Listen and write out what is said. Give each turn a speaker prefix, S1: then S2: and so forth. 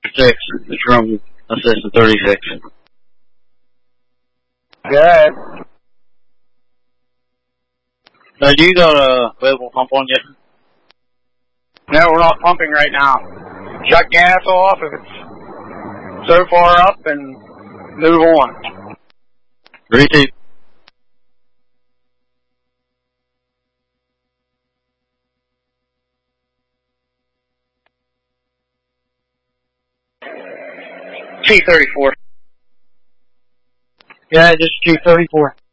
S1: 6. It's from Assistant 36.
S2: Good.
S1: Do you got a available pump on yet?
S2: No, we're not pumping right now. Shut gas off if it's so far up and move on.
S1: 3-2.
S2: T-34.
S3: Yeah, just T-34.